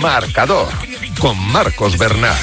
Marcador, con Marcos Bernal.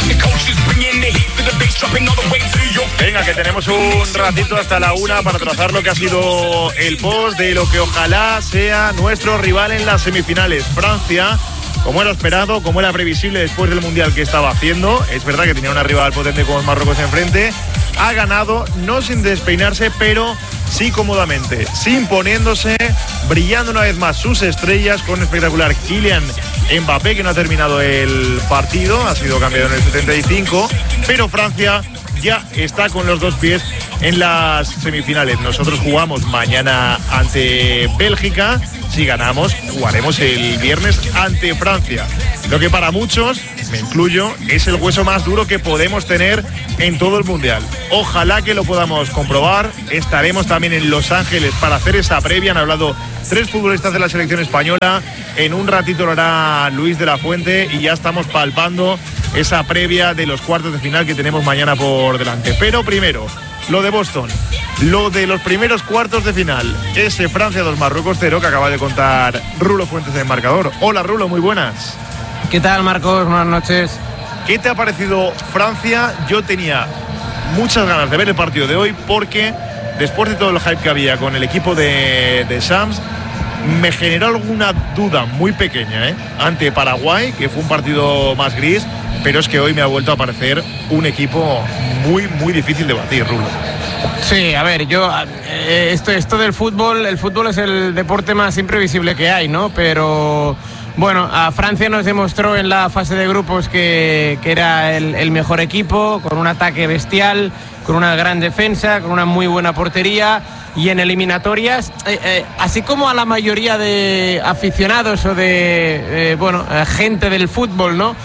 Venga, que tenemos un ratito hasta la 1 para trazar lo que ha sido el post de lo que ojalá sea nuestro rival en las semifinales. Francia, como era esperado, como era previsible después del Mundial que estaba haciendo. Es verdad que tenía una rival potente como Marruecos enfrente. Ha ganado, no sin despeinarse, pero sí cómodamente, sí imponiéndose, brillando una vez más sus estrellas con espectacular Kylian Mbappé, que no ha terminado el partido, ha sido cambiado en el 75, pero Francia ya está con los dos pies en las semifinales. Nosotros jugamos mañana ante Bélgica. Si ganamos, jugaremos el viernes ante Francia. Lo que para muchos, me incluyo, es el hueso más duro que podemos tener en todo el Mundial. Ojalá que lo podamos comprobar. Estaremos también en Los Ángeles para hacer esa previa. Han hablado 3 futbolistas de la selección española. En un ratito lo hará Luis de la Fuente y ya estamos palpando esa previa de los cuartos de final que tenemos mañana por delante. Pero primero, lo de Boston, lo de los primeros cuartos de final, ese Francia 2 Marruecos 0 que acaba de contar Rulo Fuentes en Marcador. Hola Rulo, muy buenas. ¿Qué tal, Marcos? Buenas noches. ¿Qué te ha parecido Francia? Yo tenía muchas ganas de ver el partido de hoy porque después de todo el hype que había con el equipo de Shams, me generó alguna duda muy pequeña ante Paraguay, que fue un partido más gris, pero es que hoy me ha vuelto a parecer un equipo muy, muy difícil de batir, Rulo. Sí, a ver, esto del fútbol, el fútbol es el deporte más imprevisible que hay, ¿no? Pero bueno, a Francia nos demostró en la fase de grupos que era el mejor equipo, con un ataque bestial, con una gran defensa, con una muy buena portería. Y en eliminatorias, así como a la mayoría de aficionados o de gente del fútbol, ¿no?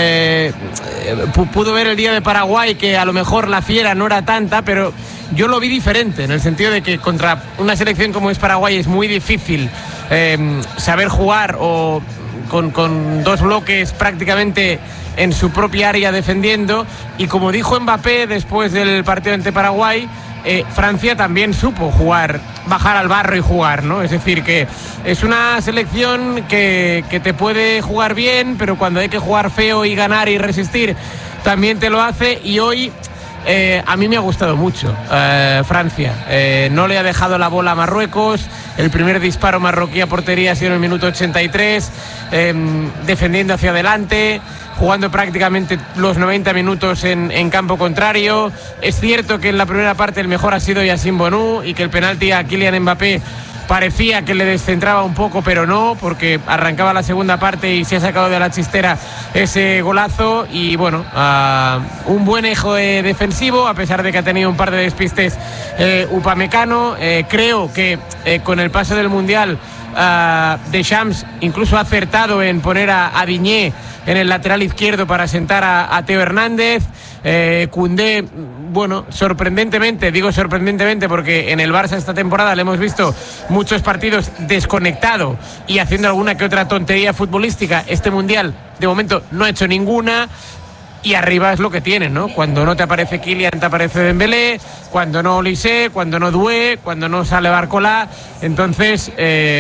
Pudo ver el día de Paraguay que a lo mejor la fiera no era tanta, pero yo lo vi diferente, en el sentido de que contra una selección como es Paraguay es muy difícil saber jugar o con 2 bloques prácticamente en su propia área defendiendo. Y como dijo Mbappé después del partido ante Paraguay, Francia también supo jugar, bajar al barro y jugar, ¿no? Es decir, que es una selección que te puede jugar bien, pero cuando hay que jugar feo y ganar y resistir, también te lo hace. Y hoy a mí me ha gustado mucho Francia. No le ha dejado la bola a Marruecos. El primer disparo marroquí a portería ha sido en el minuto 83, defendiendo hacia adelante, jugando prácticamente los 90 minutos en campo contrario. Es cierto que en la primera parte el mejor ha sido Yassine Bounou y que el penalti a Kylian Mbappé parecía que le descentraba un poco, pero no, porque arrancaba la segunda parte y se ha sacado de la chistera ese golazo. Y bueno, un buen eje defensivo, a pesar de que ha tenido un par de despistes Upamecano. Creo que con el paso del Mundial Deschamps incluso ha acertado en poner a Digne en el lateral izquierdo para sentar a Theo Hernández. Koundé, bueno, sorprendentemente, digo sorprendentemente porque en el Barça esta temporada le hemos visto muchos partidos desconectado y haciendo alguna que otra tontería futbolística. Este Mundial de momento no ha hecho ninguna. Y arriba es lo que tienen, ¿no? Cuando no te aparece Kylian, te aparece Dembélé, cuando no Olise, cuando no Doué, cuando no sale Barcola. Entonces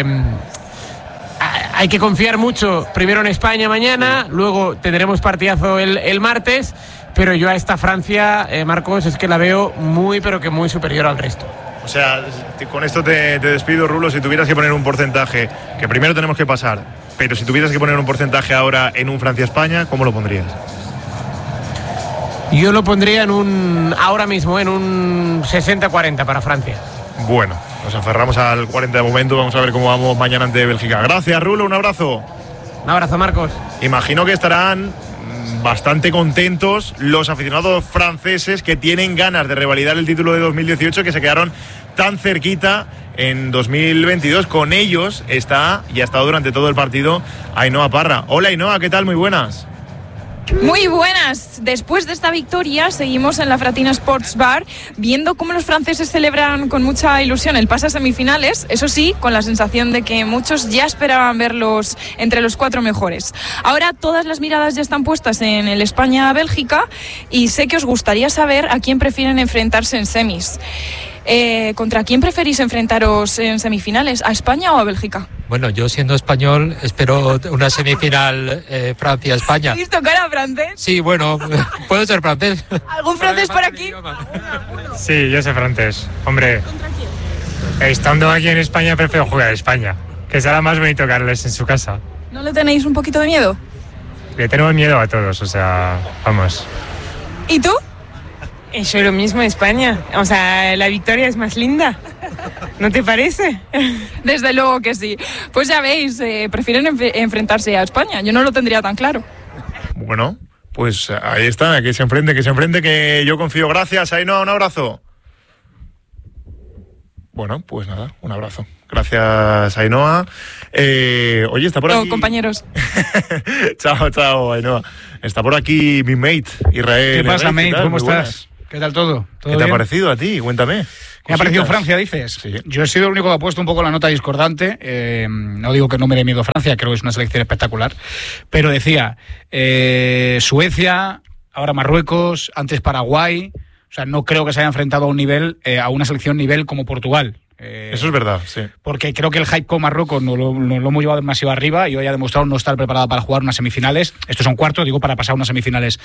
hay que confiar mucho primero en España mañana, luego tendremos partidazo el martes, pero yo a esta Francia, Marcos, es que la veo muy, pero que muy superior al resto. O sea, con esto te despido, Rulo. Si tuvieras que poner un porcentaje, que primero tenemos que pasar, pero si tuvieras que poner un porcentaje ahora en un Francia-España, ¿cómo lo pondrías? Yo lo pondría ahora mismo en un 60-40 para Francia. Bueno, nos aferramos al 40 de momento. Vamos a ver cómo vamos mañana ante Bélgica. Gracias, Rulo, un abrazo. Un abrazo, Marcos. Imagino que estarán bastante contentos los aficionados franceses que tienen ganas de revalidar el título de 2018, que se quedaron tan cerquita en 2022. Con ellos está y ha estado durante todo el partido Ainhoa Parra. Hola, Ainhoa, ¿qué tal? Muy buenas. Muy buenas. Después de esta victoria seguimos en la Fratina Sports Bar viendo cómo los franceses celebran con mucha ilusión el pase a semifinales, eso sí, con la sensación de que muchos ya esperaban verlos entre los 4 mejores. Ahora todas las miradas ya están puestas en el España-Bélgica y sé que os gustaría saber a quién prefieren enfrentarse en semis. ¿Contra quién preferís enfrentaros en semifinales? ¿A España o a Bélgica? Bueno, yo siendo español espero una semifinal Francia-España. ¿Has visto cara francés? Sí, bueno, puedo ser francés. ¿Algún francés por aquí? Sí, yo soy francés. Hombre, estando aquí en España prefiero jugar a España, que será más bonito que Carles en su casa. ¿No le tenéis un poquito de miedo? Le tenemos miedo a todos, o sea, vamos. ¿Y tú? Yo lo mismo, España. O sea, la victoria es más linda. ¿No te parece? Desde luego que sí. Pues ya veis, prefieren enfrentarse a España. Yo no lo tendría tan claro. Bueno, pues ahí está, que se enfrente, que yo confío. Gracias, Ainhoa, un abrazo. Bueno, pues nada, un abrazo. Gracias, Ainhoa. Oye, está por aquí... compañeros. Chao, Ainhoa. Está por aquí mi mate, Israel. ¿Qué pasa, mate? ¿Cómo estás? Buenas. ¿Qué tal todo? ¿Qué te ha parecido a ti? Cuéntame. ¿Qué ha parecido Francia, dices? Sí. Yo he sido el único que ha puesto un poco la nota discordante. No digo que no me dé miedo Francia, creo que es una selección espectacular. Pero decía, Suecia, ahora Marruecos, antes Paraguay. O sea, no creo que se haya enfrentado a un nivel, a una selección nivel como Portugal. Eso es verdad, sí. Porque creo que el hype con Marruecos no lo hemos llevado demasiado arriba y hoy ha demostrado no estar preparada para jugar unas semifinales. Estos son cuartos, digo, para pasar unas semifinales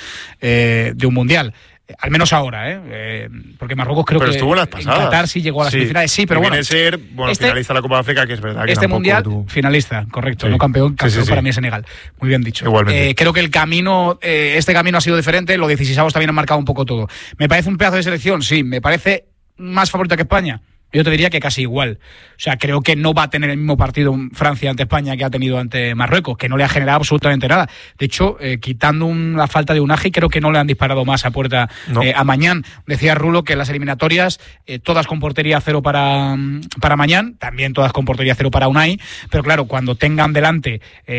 de un mundial. Al menos ahora, porque Marruecos creo pero que estuvo en las pasadas. En Qatar sí llegó a las semifinales, sí, pero viene a ser finalista de la Copa de África, que es verdad que este mundial, finalista, correcto, no campeón para mí es Senegal. Muy bien dicho. Igualmente. Creo que el camino, este camino ha sido diferente, los 16avos también han marcado un poco todo. ¿Me parece un pedazo de selección? Sí. ¿Me parece más favorita que España? Yo te diría que casi igual. O sea, creo que no va a tener el mismo partido Francia ante España que ha tenido ante Marruecos, que no le ha generado absolutamente nada. De hecho, quitando la falta de Unai, creo que no le han disparado más a puerta a Mañán. Decía Rulo que las eliminatorias, todas con portería cero para Mañán, también todas con portería cero para Unai, pero claro, cuando tengan delante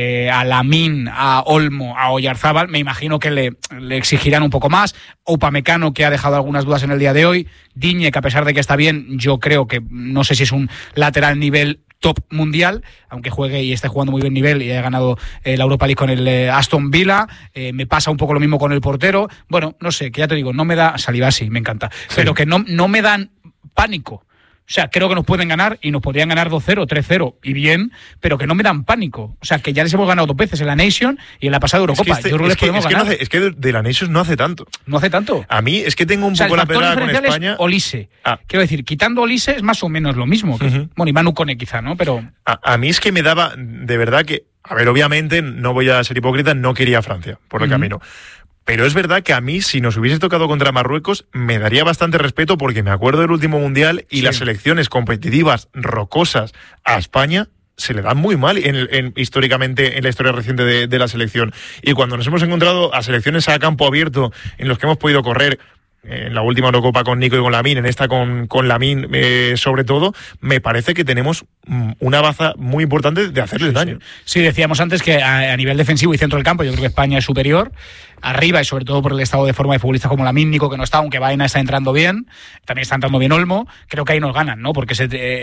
a Lamine, a Olmo, a Oyarzábal, me imagino que le exigirán un poco más. Upamecano, que ha dejado algunas dudas en el día de hoy. Digne, que a pesar de que está bien, yo creo que no sé si es un lateral nivel top mundial, aunque juegue y esté jugando muy buen nivel y haya ganado la Europa League con el Aston Villa. Me pasa un poco lo mismo con el portero. Bueno, no sé, que ya te digo, no me da Saliba, sí, me encanta, pero que no me dan pánico. O sea, creo que nos pueden ganar y nos podrían ganar 2-0, 3-0 y bien, pero que no me dan pánico. O sea, que ya les hemos ganado 2 veces en la Nation y en la pasada Eurocopa. Yo creo que les podemos ganar. Es que de la Nations no hace tanto. No hace tanto. A mí es que tengo un poco la pegada con España. Olise. Quiero decir, quitando Olise es más o menos lo mismo. Bueno, y Manu Kone quizá, ¿no? Pero a mí es que me daba, de verdad que, a ver, obviamente, no voy a ser hipócrita, no quería a Francia por el camino. Pero es verdad que a mí, si nos hubiese tocado contra Marruecos, me daría bastante respeto porque me acuerdo del último Mundial y las selecciones competitivas rocosas a España se le dan muy mal históricamente en la historia reciente de la selección. Y cuando nos hemos encontrado a selecciones a campo abierto en los que hemos podido correr, en la última Eurocopa con Nico y con Lamine, en esta con Lamine sobre todo, me parece que tenemos una baza muy importante de hacerles daño. Sí, decíamos antes que a nivel defensivo y centro del campo yo creo que España es superior. Arriba y sobre todo por el estado de forma de futbolistas como Lamine, Nico que no está, aunque Baena está entrando bien, también está entrando bien Olmo, creo que ahí nos ganan, ¿no? Porque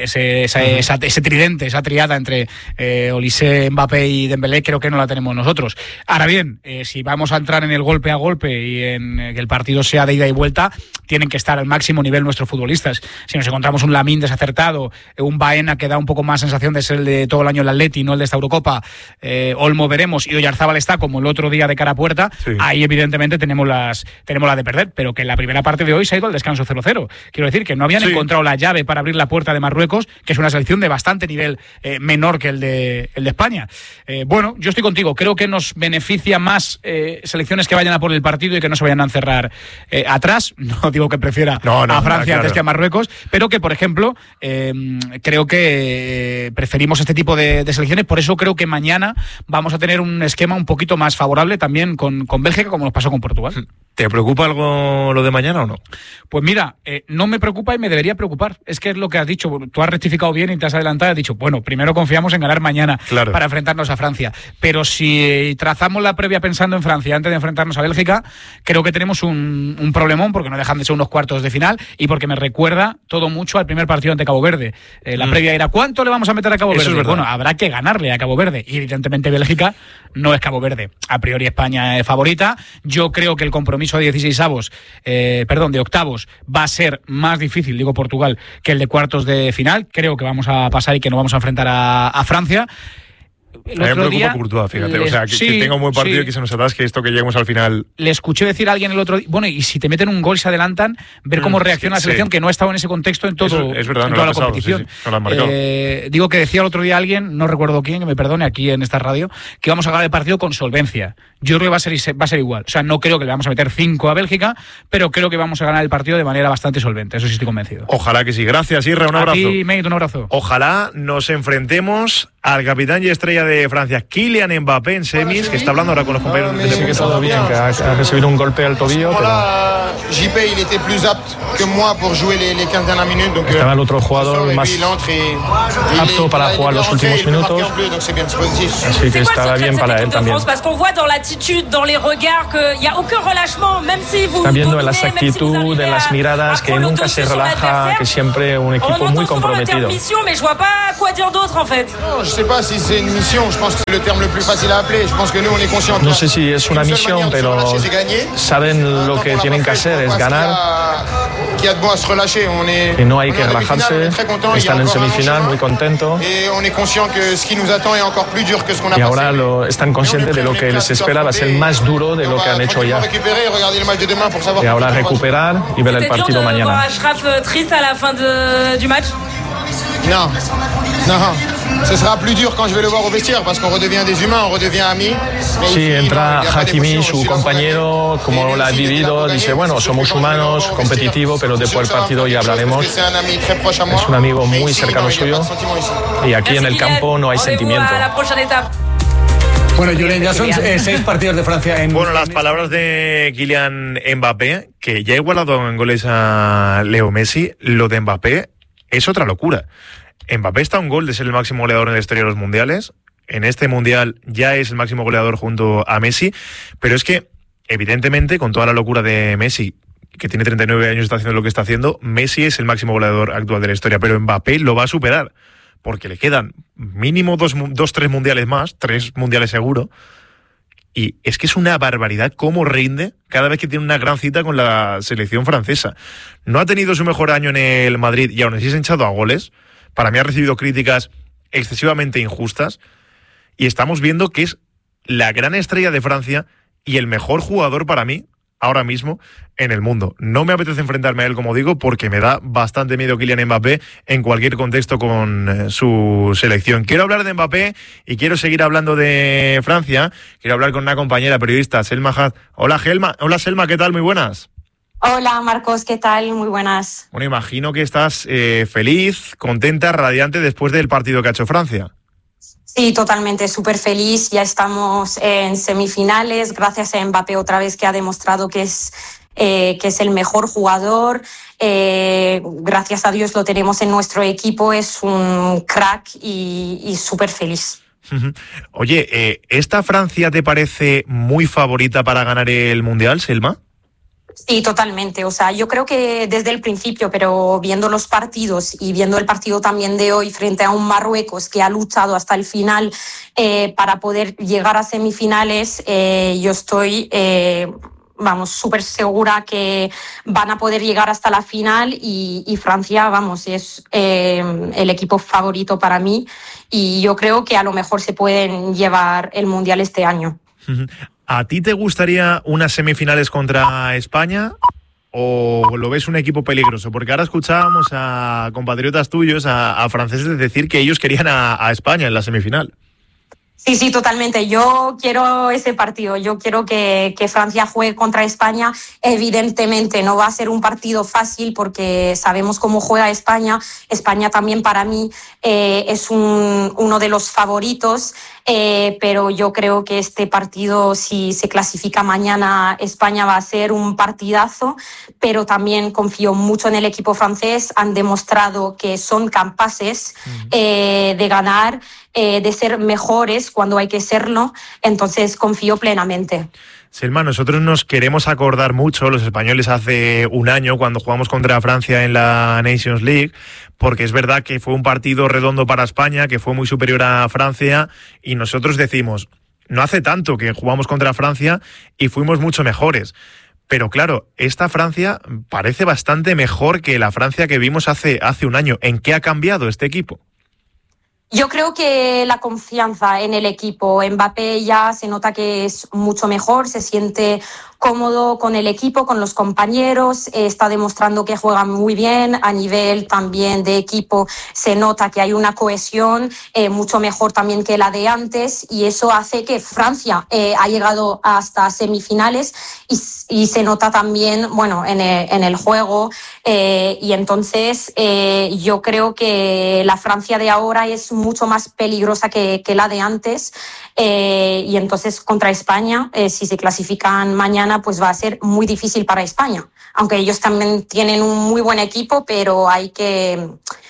ese tridente, esa triada entre Olise, Mbappé y Dembélé creo que no la tenemos nosotros. Ahora bien, si vamos a entrar en el golpe a golpe y en que el partido sea de ida y vuelta, tienen que estar al máximo nivel nuestros futbolistas. Si nos encontramos un Lamine desacertado, un Baena que da un poco más sensación de ser el de todo el año el Atleti, no el de esta Eurocopa, Olmo veremos, y Oyarzábal está como el otro día de cara a puerta, ahí evidentemente tenemos la de perder, pero que en la primera parte de hoy se ha ido al descanso 0-0. Quiero decir que no habían encontrado la llave para abrir la puerta de Marruecos, que es una selección de bastante nivel menor que el de España. Bueno, yo estoy contigo, creo que nos beneficia más selecciones que vayan a por el partido y que no se vayan a encerrar atrás. No digo que prefiera a Francia antes que a Marruecos, pero que, por ejemplo, creo que preferimos este tipo de selecciones. Por eso creo que mañana vamos a tener un esquema un poquito más favorable también con Bélgica, como nos pasó con Portugal. ¿Te preocupa algo lo de mañana o no? Pues mira, no me preocupa y me debería preocupar. Es que es lo que has dicho. Tú has rectificado bien y te has adelantado y has dicho, bueno, primero confiamos en ganar mañana para enfrentarnos a Francia. Pero si trazamos la previa pensando en Francia antes de enfrentarnos a Bélgica, creo que tenemos un problemón, porque no dejan de ser unos cuartos de final y porque me recuerda todo mucho al primer partido ante Cabo Verde. La previa era, ¿cuánto le vamos a meter a Cabo Verde? Bueno, habrá que ganarle a Cabo Verde. Y evidentemente Bélgica no es Cabo Verde. A priori España es favorita. Yo creo que el compromiso ascenso a 16avos, de octavos, va a ser más difícil, digo Portugal, que el de cuartos de final. Creo que vamos a pasar y que nos vamos a enfrentar a Francia. A mí me preocupa Courtois, fíjate. O sea, que tenga un buen partido y que se nos atasque esto que lleguemos al final. Le escuché decir a alguien el otro día, bueno, y si te meten un gol, se adelantan, ver cómo reacciona la selección, que no ha estado en ese contexto en todo, es verdad, en no toda la pasado, competición. Sí, no lo han marcado. Digo que decía el otro día alguien, no recuerdo quién, que me perdone aquí en esta radio, que vamos a ganar el partido con solvencia. Yo creo que va a ser igual. O sea, no creo que le vamos a meter 5 a Bélgica, pero creo que vamos a ganar el partido de manera bastante solvente. Eso sí estoy convencido. Ojalá que sí. Gracias, Isra. Un abrazo. A ti, Mate, un abrazo. Ojalá nos enfrentemos al capitán y estrella de Francia, Kylian Mbappé, en semis, que está hablando ahora con los compañeros de sí, que todo bien, que ha recibido un golpe al tobillo, pero... Estaba el otro jugador más apto para jugar los últimos minutos, así que estaba bien para él también. Está viendo en las actitudes, en las miradas, que nunca se relaja, que siempre un equipo muy comprometido. No sé si es una misión, pero saben lo que tienen que hacer, es ganar. Que no hay que relajarse, están en semifinal, muy contentos. Y ahora están conscientes de lo que les espera, va a ser más duro de lo que han hecho ya. Y ahora recuperar y ver el partido mañana. No. Ce sera plus dur quand je vais le voir au vestiaire parce qu'on redevient des humains, on redevient amis. Sí, entra Hakimi, su compañero, como lo ha vivido, dice, bueno, somos humanos, competitivo, pero después del partido ya hablaremos. Es un amigo muy cercano suyo y aquí en el campo no hay sentimiento. Bueno, Julen, ya son 6 partidos de Francia Bueno, las palabras de Kylian Mbappé, que ya ha igualado en goles a Leo Messi. Lo de Mbappé es otra locura. Mbappé está a un gol de ser el máximo goleador en la historia de los mundiales. En este mundial ya es el máximo goleador junto a Messi. Pero es que, evidentemente, con toda la locura de Messi, que tiene 39 años y está haciendo lo que está haciendo, Messi es el máximo goleador actual de la historia. Pero Mbappé lo va a superar, porque le quedan mínimo 2-3 mundiales más, 3 mundiales seguro. Y es que es una barbaridad cómo rinde cada vez que tiene una gran cita con la selección francesa. No ha tenido su mejor año en el Madrid y aún así se ha hinchado a goles. Para mí ha recibido críticas excesivamente injustas y estamos viendo que es la gran estrella de Francia y el mejor jugador para mí ahora mismo en el mundo. No me apetece enfrentarme a él, como digo, porque me da bastante miedo Kylian Mbappé en cualquier contexto con su selección. Quiero hablar de Mbappé y quiero seguir hablando de Francia. Quiero hablar con una compañera periodista, Selma Had. Hola, Selma, ¿qué tal? Muy buenas. Hola Marcos, ¿qué tal? Muy buenas. Bueno, imagino que estás feliz, contenta, radiante después del partido que ha hecho Francia. Sí, totalmente, súper feliz. Ya estamos en semifinales, gracias a Mbappé otra vez, que ha demostrado que es el mejor jugador. Gracias a Dios lo tenemos en nuestro equipo, es un crack y súper feliz. Oye, ¿esta Francia te parece muy favorita para ganar el Mundial, Selma? Sí, totalmente. O sea, yo creo que desde el principio, pero viendo los partidos y viendo el partido también de hoy frente a un Marruecos que ha luchado hasta el final para poder llegar a semifinales, yo estoy súper segura que van a poder llegar hasta la final y Francia, es el equipo favorito para mí y yo creo que a lo mejor se pueden llevar el Mundial este año. ¿A ti te gustaría unas semifinales contra España o lo ves un equipo peligroso? Porque ahora escuchábamos a compatriotas tuyos, a franceses, decir que ellos querían a España en la semifinal. Sí, totalmente. Yo quiero ese partido. Yo quiero que Francia juegue contra España. Evidentemente no va a ser un partido fácil porque sabemos cómo juega España. España también para mí es uno de los favoritos, pero yo creo que este partido, si se clasifica mañana, España va a ser un partidazo, pero también confío mucho en el equipo francés. Han demostrado que son capaces de ganar, de ser mejores cuando hay que serlo, entonces confío plenamente. Selma, nosotros nos queremos acordar mucho, los españoles, hace un año cuando jugamos contra Francia en la Nations League, porque es verdad que fue un partido redondo para España, que fue muy superior a Francia, y nosotros decimos, no hace tanto que jugamos contra Francia y fuimos mucho mejores. Pero claro, esta Francia parece bastante mejor que la Francia que vimos hace un año. ¿En qué ha cambiado este equipo? Yo creo que la confianza en el equipo. Mbappé ya se nota que es mucho mejor, se siente cómodo con el equipo, con los compañeros, está demostrando que juega muy bien. A nivel también de equipo se nota que hay una cohesión mucho mejor también que la de antes, y eso hace que Francia ha llegado hasta semifinales y se nota también, bueno, en el juego, y entonces yo creo que la Francia de ahora es mucho más peligrosa que la de antes, y entonces contra España, si se clasifican mañana, pues va a ser muy difícil para España, aunque ellos también tienen un muy buen equipo, pero hay que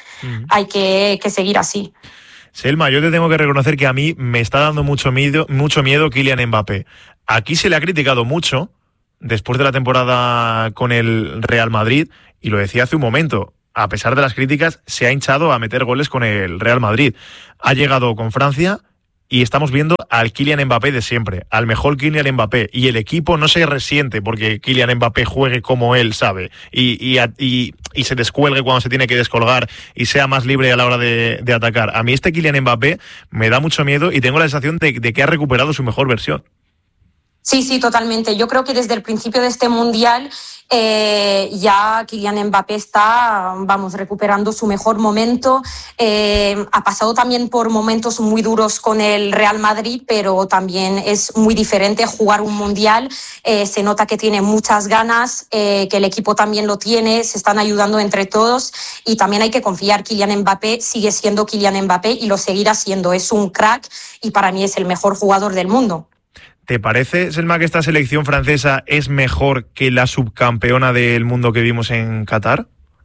seguir así. Selma, yo te tengo que reconocer que a mí me está dando mucho miedo Kylian Mbappé. Aquí se le ha criticado mucho después de la temporada con el Real Madrid, y lo decía hace un momento, a pesar de las críticas, se ha hinchado a meter goles con el Real Madrid. Ha llegado con Francia y estamos viendo al Kylian Mbappé de siempre, al mejor Kylian Mbappé, y el equipo no se resiente porque Kylian Mbappé juegue como él sabe y se descuelgue cuando se tiene que descolgar y sea más libre a la hora de atacar. A mí este Kylian Mbappé me da mucho miedo y tengo la sensación de que ha recuperado su mejor versión. Sí, totalmente. Yo creo que desde el principio de este Mundial ya Kylian Mbappé está, recuperando su mejor momento. Ha pasado también por momentos muy duros con el Real Madrid, pero también es muy diferente jugar un Mundial. Se nota que tiene muchas ganas, que el equipo también lo tiene, se están ayudando entre todos, y también hay que confiar. Kylian Mbappé sigue siendo Kylian Mbappé y lo seguirá siendo. Es un crack y para mí es el mejor jugador del mundo. ¿Te parece, Selma, que esta selección francesa es mejor que la subcampeona del mundo que vimos en Qatar?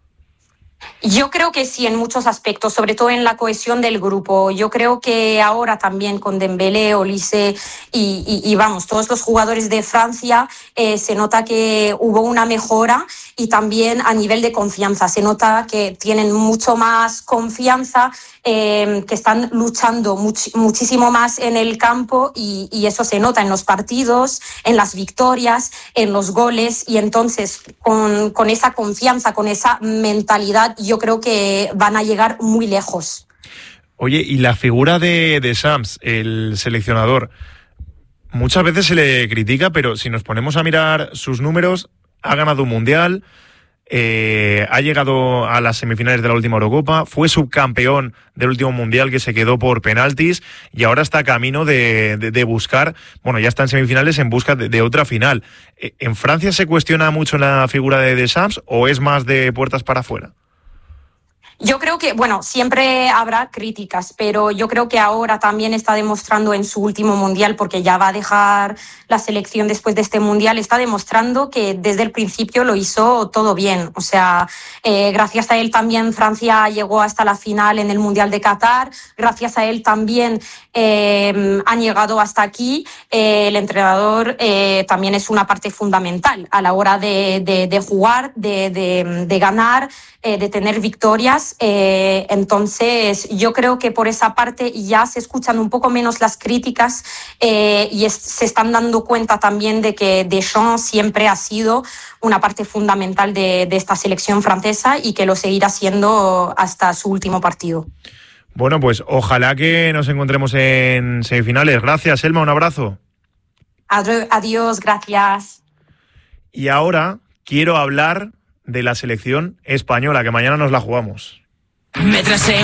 Yo creo que sí, en muchos aspectos, sobre todo en la cohesión del grupo. Yo creo que ahora también con Dembélé, Olise y todos los jugadores de Francia, se nota que hubo una mejora, y también a nivel de confianza. Se nota que tienen mucho más confianza, que están luchando muchísimo más en el campo, y eso se nota en los partidos, en las victorias, en los goles, y entonces con esa confianza, con esa mentalidad, yo creo que van a llegar muy lejos. Oye, y la figura de Deschamps, el seleccionador, muchas veces se le critica, pero si nos ponemos a mirar sus números, ha ganado un mundial, ha llegado a las semifinales de la última Eurocopa, fue subcampeón del último mundial que se quedó por penaltis, y ahora está a camino de buscar, ya está en semifinales en busca de otra final. ¿En Francia se cuestiona mucho la figura de Deschamps o es más de puertas para afuera? Yo creo que, siempre habrá críticas, pero yo creo que ahora también está demostrando en su último mundial, porque ya va a dejar la selección después de este mundial, está demostrando que desde el principio lo hizo todo bien. O sea, gracias a él también Francia llegó hasta la final en el Mundial de Qatar, gracias a él también han llegado hasta aquí. El entrenador también es una parte fundamental a la hora de jugar, de ganar, de tener victorias. Entonces yo creo que por esa parte ya se escuchan un poco menos las críticas, y se están dando cuenta también de que Deschamps siempre ha sido una parte fundamental de esta selección francesa, y que lo seguirá siendo hasta su último partido. Bueno, pues ojalá que nos encontremos en semifinales. Gracias, Selma, un abrazo. Adiós, gracias. Y ahora quiero hablar de la selección española, que mañana nos la jugamos. Me tracé